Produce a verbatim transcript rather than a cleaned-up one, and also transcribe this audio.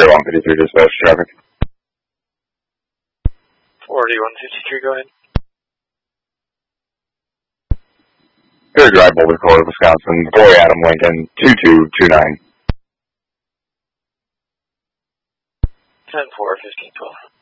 forty-one fifty-three dispatch traffic. forty-one fifty-three, go ahead. Fair Drive, Boulder, Colorado, Wisconsin. Boy, Adam Lincoln, two two two nine. ten four, fifteen twelve.